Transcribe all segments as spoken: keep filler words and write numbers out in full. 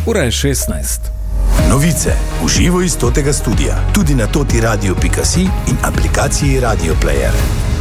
Ura je šestnajst. Novice v živo iz Totega studia, tudi na totiradio pika si in aplikaciji Radio Player.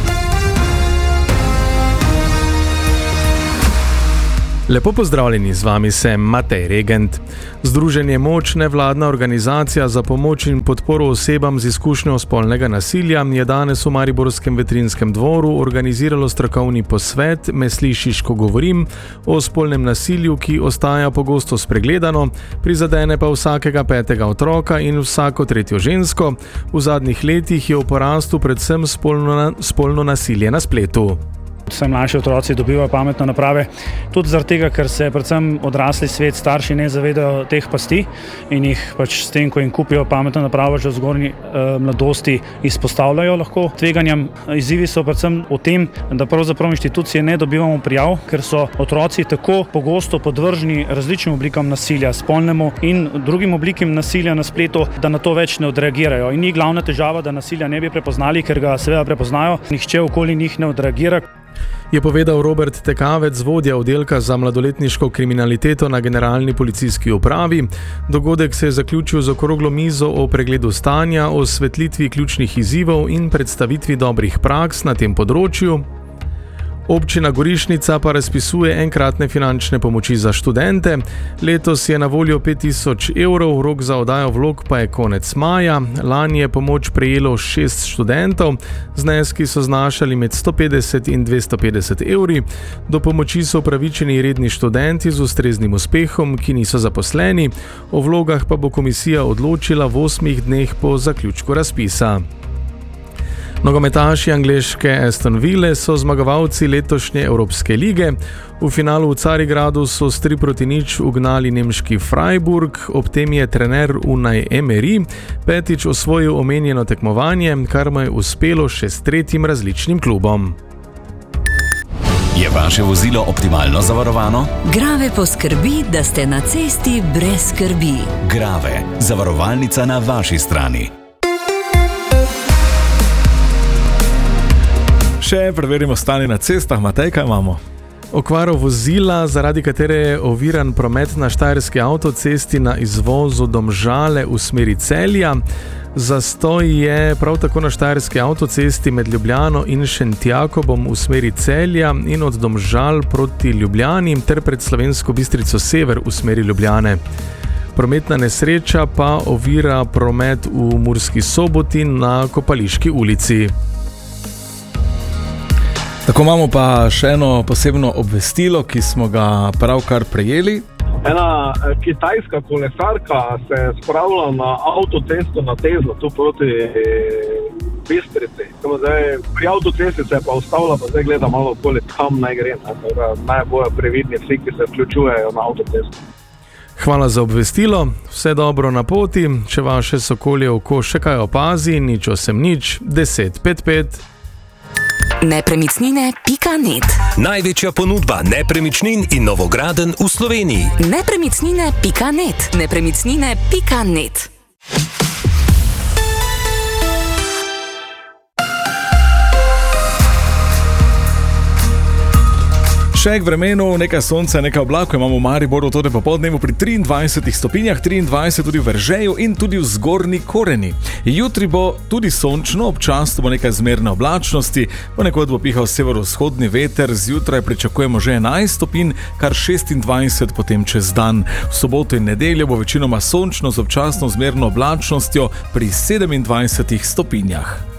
Lepo pozdravljeni, z vami sem Matej Regent. Združenje Moč, nevladna organizacija za pomoč in podporo osebam z izkušnjo spolnega nasilja, je danes v Mariborskem Vetrinjskem dvoru organiziralo strokovni posvet Me slišiš, ko govorim, o spolnem nasilju, ki ostaja pogosto spregledano, prizadene pa vsakega petega otroka in vsako tretjo žensko. V zadnjih letih je v porastu predvsem spolno, spolno nasilje na spletu. Vse mlajši otroci dobivajo pametne naprave, tudi zaradi tega, ker se predvsem odrasli svet, starši ne zavedajo teh pasti in jih pač s tem, ko jim kupijo pametno napravo, že v zgornji eh, mladosti izpostavljajo lahko tveganjem. Izzivi so predvsem v tem, da pravzaprav inštitucije ne dobivamo prijav, ker so otroci tako pogosto podvrženi različnim oblikam nasilja, spolnemu in drugim oblikam nasilja na spletu, da na to več ne odreagirajo. In ni glavna težava, da nasilja ne bi prepoznali, ker ga seveda prepoznajo, nihče okoli njih ne odreagira. Je povedal Robert Tekavec, vodja oddelka za mladoletniško kriminaliteto na Generalni policijski upravi. Dogodek se je zaključil z okroglo mizo o pregledu stanja, o osvetlitvi ključnih izzivov in predstavitvi dobrih praks na tem področju. Občina Gorišnica pa razpisuje enkratne finančne pomoči za študente. Letos je na voljo pet tisoč evrov, rok za oddajo vlog pa je konec maja. Lani je pomoč prejelo šest študentov, zneski so znašali med sto petdeset in dvesto petdeset evri. Do pomoči so upravičeni redni študenti z ustreznim uspehom, ki niso zaposleni. O vlogah pa bo komisija odločila v osmih dneh po zaključku razpisa. Nogometaši angleške Aston Ville so zmagovalci letošnje Evropske lige. V finalu v Carigradu so s tri proti nič ugnali nemški Freiburg, ob tem je trener Unai Emery petič osvojil omenjeno tekmovanje, kar mu je uspelo še s tretjim različnim klubom. Je vaše vozilo optimalno zavarovano? Grave poskrbi, da ste na cesti brez skrbi. Grave, zavarovalnica na vaši strani. Še preverimo stanje na cestah. Matej, kaj imamo? Okvaro vozila, zaradi katere je oviran promet na štajerski avtocesti na izvozu Domžale v smeri Celja. Zastoj je prav tako na štajerski avtocesti med Ljubljano in Šentjakobom v smeri Celja in od Domžal proti Ljubljani ter pred Slovensko Bistrico sever v smeri Ljubljane. Prometna nesreča pa ovira promet v Murski Soboti na Kopališki ulici. Tako imamo pa še eno posebno obvestilo, ki smo ga pravkar prejeli. Ena kitajska kolesarka se je spravila na avtocesto na Tezno, tu proti Bistrici. Zdaj, pri avtocesti se je pa ustavila, pa zdaj gleda malo okoli, kam naj gre. Naj bojo previdni vsi, ki se vključujejo na avtocesto. Hvala za obvestilo, vse dobro na poti. Če vaše sokolje oko še kaj opazi, nič osem nič, deset pet pet. Nepremičnine pika net. Največja ponudba nepremičnin in novogradenj v Sloveniji. Nepremičnine pika net. Nepremičnine pika net. Še k vremenu, nekaj sonca, nekaj oblakov imamo v Mariboru, torej popoldnevu pri triindvajsetih stopinjah, triindvajset tudi v Veržeju in tudi v Zgornji Koreni. Jutri bo tudi sončno, občasno bo nekaj zmerne oblačnosti, ponekod bo pihal severovzhodni veter, zjutraj pričakujemo že enajst stopinj, kar šestindvajset potem čez dan. V soboto in nedeljo bo večinoma sončno z občasno zmerno oblačnostjo pri sedemindvajsetih stopinjah.